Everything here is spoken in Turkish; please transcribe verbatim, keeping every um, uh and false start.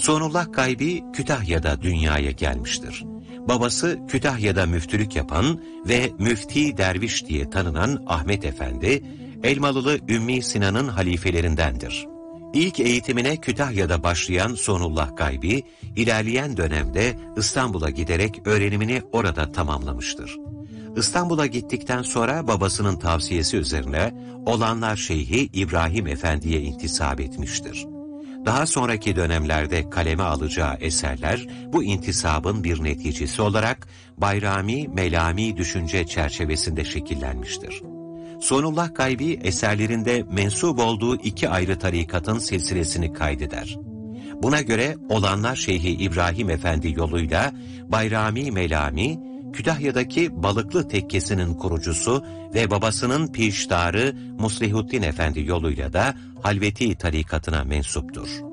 Sonullah Gaybi Kütahya'da dünyaya gelmiştir. Babası Kütahya'da müftülük yapan ve Müfti Derviş diye tanınan Ahmet Efendi, Elmalılı Ümmi Sinan'ın halifelerindendir. İlk eğitimine Kütahya'da başlayan Sonullah Gaybi, ilerleyen dönemde İstanbul'a giderek öğrenimini orada tamamlamıştır. İstanbul'a gittikten sonra babasının tavsiyesi üzerine Olanlar Şeyhi İbrahim Efendi'ye intisap etmiştir. Daha sonraki dönemlerde kaleme alacağı eserler bu intisabın bir neticesi olarak Bayrami, Melami düşünce çerçevesinde şekillenmiştir. Sonullah Gaybi eserlerinde mensup olduğu iki ayrı tarikatın silsilesini kaydeder. Buna göre Olanlar Şeyhi İbrahim Efendi yoluyla Bayrami Melami, Kütahya'daki Balıklı Tekkesi'nin kurucusu ve babasının piştarı Muslihuddin Efendi yoluyla da Halveti tarikatına mensuptur.